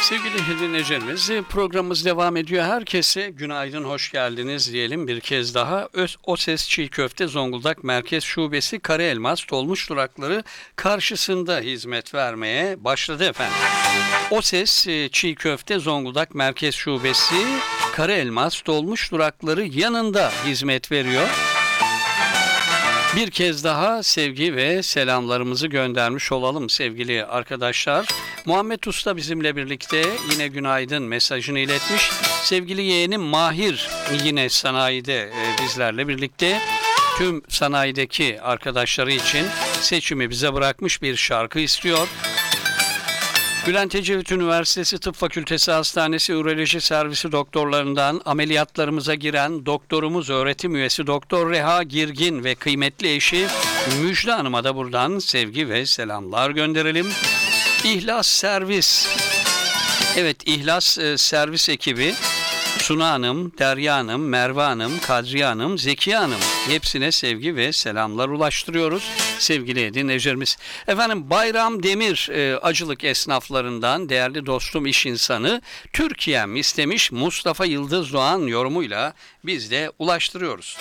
Sevgili dinleyicilerimiz, programımız devam ediyor. Herkese günaydın, hoş geldiniz diyelim bir kez daha. OSES Çiğ Köfte Zonguldak Merkez Şubesi Karaelmas dolmuş durakları karşısında hizmet vermeye başladı efendim. OSES Çiğ Köfte Zonguldak Merkez Şubesi Karaelmas dolmuş durakları yanında hizmet veriyor. Bir kez daha sevgi ve selamlarımızı göndermiş olalım sevgili arkadaşlar. Muhammed Usta bizimle birlikte yine günaydın mesajını iletmiş. Sevgili yeğenim Mahir yine sanayide bizlerle birlikte. Tüm sanayideki arkadaşları için seçimi bize bırakmış bir şarkı istiyor. Bülent Ecevit Üniversitesi Tıp Fakültesi Hastanesi Üroloji Servisi doktorlarından ameliyatlarımıza giren doktorumuz öğretim üyesi Doktor Reha Girgin ve kıymetli eşi Müjde Hanım'a da buradan sevgi ve selamlar gönderelim. İhlas Servis. Evet, İhlas Servis ekibi Suna Hanım, Derya Hanım, Merve Hanım, Kadriye Hanım, Zekiye Hanım hepsine sevgi ve selamlar ulaştırıyoruz sevgili dinleyicilerimiz. Efendim Bayram Demir acılık esnaflarından değerli dostum iş insanı Türkiye'm istemiş Mustafa Yıldız Doğan yorumuyla biz de ulaştırıyoruz.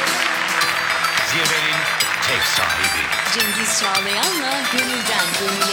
Zirvenin tek sahibi. Cengiz Çağlayan'la Gönülden Gönüle.